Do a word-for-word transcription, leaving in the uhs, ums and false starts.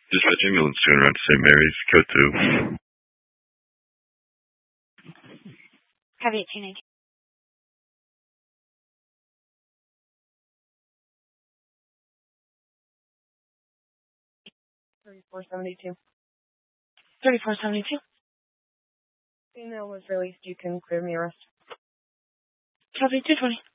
Dispatch ambulance to and around Saint Mary's, code two. Have eighteen nineteen. thirty-four seventy-two. thirty-four seventy-two. Female was released. You can clear me arrest. Copy two twenty.